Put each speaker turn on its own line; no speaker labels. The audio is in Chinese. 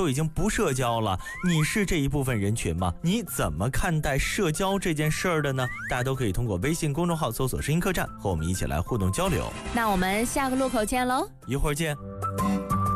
已经不社交了，你是这一部分人群吗？你怎么看待社交这件事儿的呢？大家都可以通过微信公众号搜索声音客栈和我们一起来互动交流。
那我们下个路口见喽，
一会儿见。